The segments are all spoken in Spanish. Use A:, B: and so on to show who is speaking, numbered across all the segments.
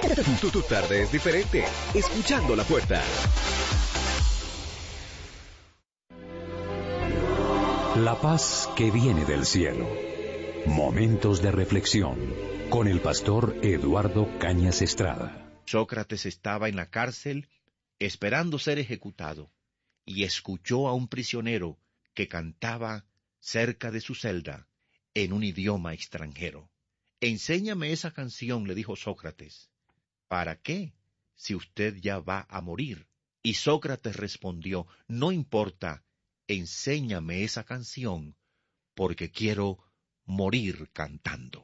A: Tu tarde es diferente. Escuchando La Puerta.
B: La paz que viene del cielo. Momentos de reflexión con el pastor Eduardo Cañas Estrada.
C: Sócrates estaba en la cárcel esperando ser ejecutado y escuchó a un prisionero que cantaba cerca de su celda en un idioma extranjero. «Enséñame esa canción», le dijo Sócrates. «¿Para qué? Si usted ya va a morir». Y Sócrates respondió: «No importa, enséñame esa canción, porque quiero morir cantando».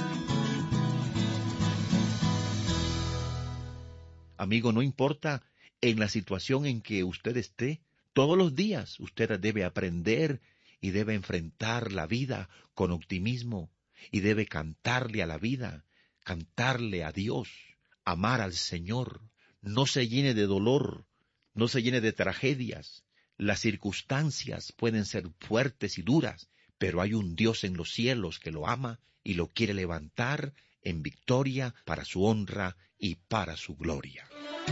C: Amigo, no importa en la situación en que usted esté, todos los días usted debe aprender y debe enfrentar la vida con optimismo y debe cantarle a la vida, cantarle a Dios, amar al Señor. No se llene de dolor, no se llene de tragedias. Las circunstancias pueden ser fuertes y duras, pero hay un Dios en los cielos que lo ama y lo quiere levantar en victoria para su honra y para su gloria.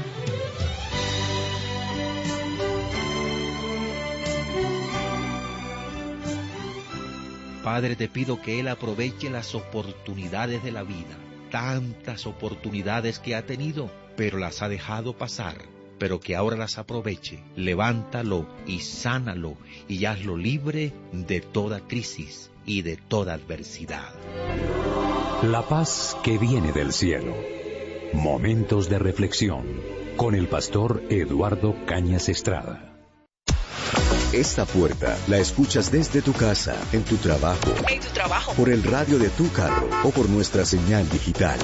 C: Padre, te pido que Él aproveche las oportunidades de la vida, tantas oportunidades que ha tenido, pero las ha dejado pasar, pero que ahora las aproveche. Levántalo y sánalo y hazlo libre de toda crisis y de toda adversidad.
B: La paz que viene del cielo. Momentos de reflexión con el pastor Eduardo Cañas Estrada.
A: Esta puerta la escuchas desde tu casa, en tu trabajo, por el radio de tu carro o por nuestra señal digital.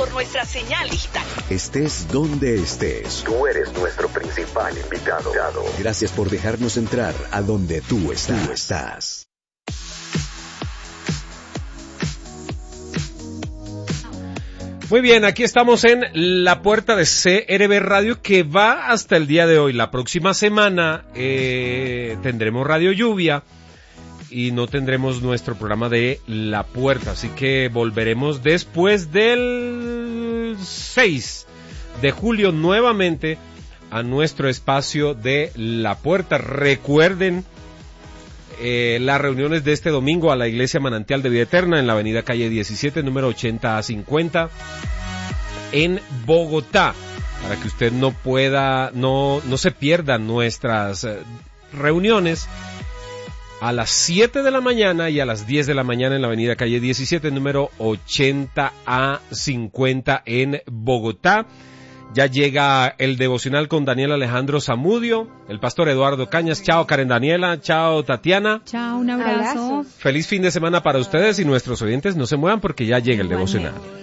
A: Estés donde estés, tú eres nuestro principal invitado. Gracias por dejarnos entrar a donde tú estás.
D: Muy bien, aquí estamos en la puerta de CRB Radio, que va hasta el día de hoy. La próxima semana tendremos Radio Lluvia y no tendremos nuestro programa de La Puerta, así que volveremos después del 6 de julio nuevamente a nuestro espacio de La Puerta. Recuerden las reuniones de este domingo a la Iglesia Manantial de Vida Eterna en la avenida Calle 17, número 80 a 50 en Bogotá, para que usted no se pierda nuestras reuniones a las 7 de la mañana y a las 10 de la mañana en la avenida Calle 17, número 80 a 50 en Bogotá. Ya llega el devocional con Daniel Alejandro Zamudio, el pastor Eduardo Cañas. Chao, Karen Daniela. Chao, Tatiana.
E: Chao, un abrazo.
D: Feliz fin de semana para ustedes y nuestros oyentes. No se muevan porque ya llega el devocional.